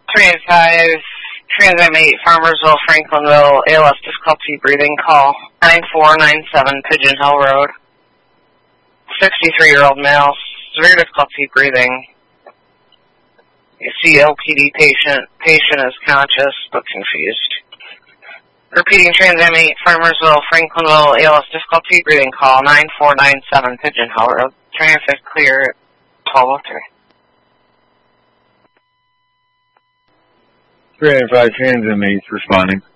385, Transit 8, Farmersville, Franklinville, ALS difficulty breathing, call 9497 Pigeon Hill Road. 63-year-old male, severe difficulty breathing. COPD patient. Patient is conscious but confused. Repeating, Transit 8, Farmersville, Franklinville, ALS difficulty breathing, call 9497 Pigeon Hill Road. Traffic clear at 1203. 385 Transit 8 responding.